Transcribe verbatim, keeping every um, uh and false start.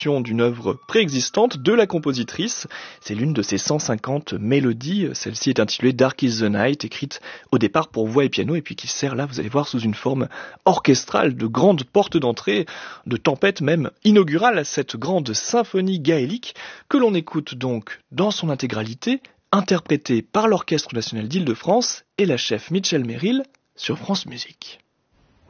d'une œuvre préexistante de la compositrice. C'est l'une de ses cent cinquante mélodies. Celle-ci est intitulée Dark is the Night, écrite au départ pour voix et piano, et puis qui sert là, vous allez voir, sous une forme orchestrale, de grande porte d'entrée, de tempête même inaugurale, cette grande symphonie gaélique que l'on écoute donc dans son intégralité, interprétée par l'Orchestre national d'Île-de-France et la chef Michel Merrill sur France Musique.